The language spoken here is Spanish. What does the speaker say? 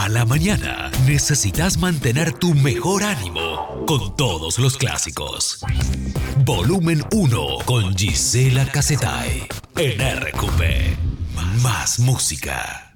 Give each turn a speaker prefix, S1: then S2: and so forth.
S1: a la mañana necesitas mantener tu mejor ánimo con todos los clásicos. Volumen 1 con Gisela Casetay en RQP. Más música.